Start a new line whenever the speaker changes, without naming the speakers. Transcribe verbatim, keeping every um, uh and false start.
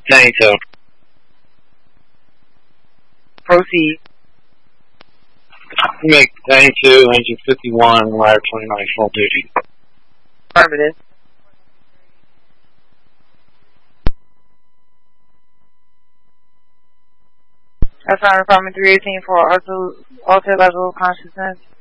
ninety-two.
Proceed.
Make ninety-two, engine fifty-one, ladder twenty-nine, full duty.
Affirmative. That's on Department three eighteen for also alter level of consciousness.